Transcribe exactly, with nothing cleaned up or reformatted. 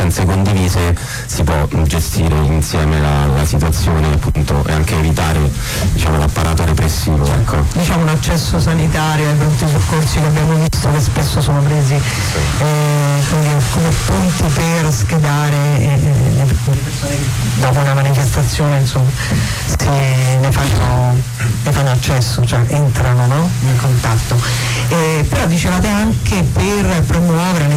conoscenze condivise si può gestire insieme la, la situazione, appunto, e anche evitare, diciamo, l'apparato repressivo. Ecco. Diciamo un accesso sanitario ai pronti soccorsi che abbiamo visto che spesso sono presi sì. eh, come punti per schedare eh, le persone che dopo una manifestazione insomma si, ne, fanno, ne fanno accesso, cioè entrano, no? In contatto. Eh, però dicevate anche per promuovere